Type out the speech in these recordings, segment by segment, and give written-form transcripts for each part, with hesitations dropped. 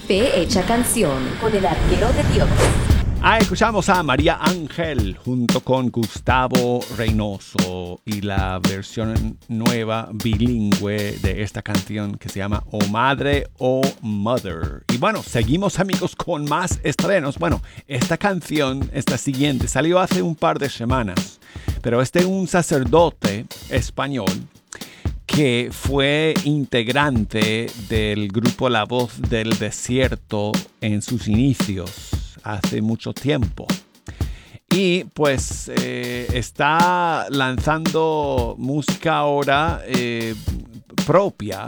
Fe Hecha Canción con el Arquero de Dios. Escuchamos a María Ángel junto con Gustavo Reynoso y la versión nueva bilingüe de esta canción que se llama Oh Madre, Oh Mother. Y bueno, seguimos amigos con más estrenos. Bueno, esta canción, esta siguiente, salió hace un par de semanas, pero es de un sacerdote español que fue integrante del grupo La Voz del Desierto en sus inicios hace mucho tiempo. Y pues está lanzando música ahora propia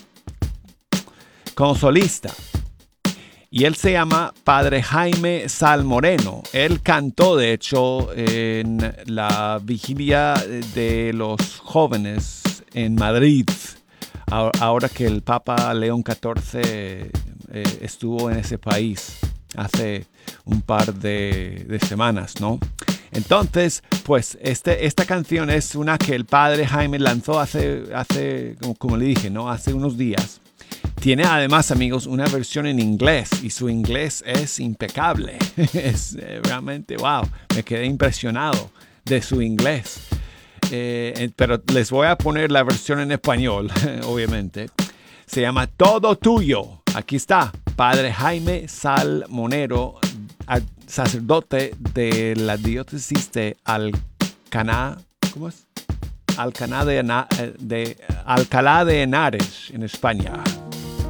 como solista. Y él se llama Padre Jaime Salmoreno. Él cantó, de hecho, en la vigilia de los jóvenes en Madrid, ahora que el Papa León XIV estuvo en ese país hace un par de semanas, ¿no? Entonces, pues esta canción es una que el Padre Jaime lanzó hace como le dije, ¿no? Hace unos días. Tiene además, amigos, una versión en inglés y su inglés es impecable. Es realmente, wow, me quedé impresionado de su inglés. Pero les voy a poner la versión en español, obviamente. Se llama Todo Tuyo. Aquí está, Padre Jaime Salmonero, sacerdote de la diócesis de Alcaná, ¿cómo es? Alcalá de Henares, en España.